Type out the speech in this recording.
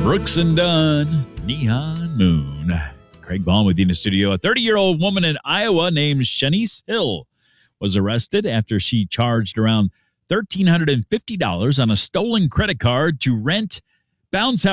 Brooks and Dunn, Neon Moon. Craig Vaughn with you in the studio. A 30-year-old woman in Iowa named Shanice Hill was arrested after she charged around $1,350 on a stolen credit card to rent bounce